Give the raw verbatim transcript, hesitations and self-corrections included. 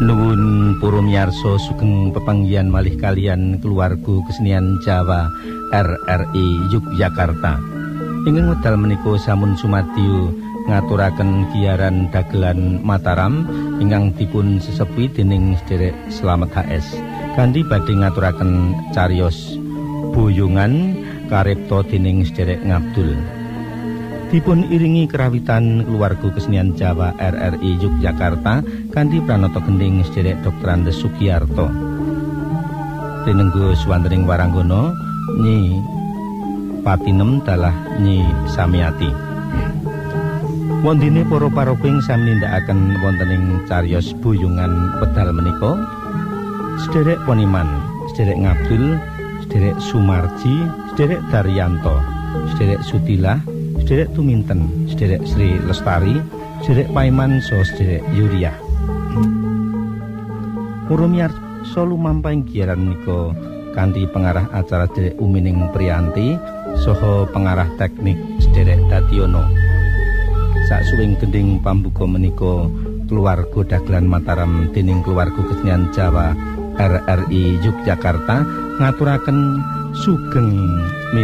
Nuwun para miyarsa sugeng pepanggihan malih kalian keluarga kesenian Jawa R R I Yogyakarta. Ingkang wekdal menika sampun sumadyo ngaturaken giaran dagelan Mataram ingkang dipun sesepi dening Sederek Slamet H S. Kanthi badhe ngaturaken cariyos boyongan karipta dening Sederek Ngabdul. Dipun iringi kerawitan keluarga kesenian Jawa R R I Yogyakarta kanthi pranata gending Sederek Doktor Andes Sugiyarto. Rinenggo swantening waranggana Nyi Patinem dalah Nyi Samyati. Wondene para paroping sami nindakaken wontening cariyos boyongan wedal menika Sederek Poniman, Sederek Ngabdul, Sederek Sumarji, Sederek Daryanto, Sederek Sutilah, Sederek Tuminten, Sederek Sri Lestari, Sederek Paiman so Sederek Yuria. Murumiyarsa lumampahing giaran menika kanthi pengarah acara Sederek Umining Priyanti saha pengarah teknik Sederek Dadiono. Saksuwing gending pambuka menika keluarga dagelan Mataram dening keluarga kesenian Jawa R R I Yogyakarta ngaturaken sugeng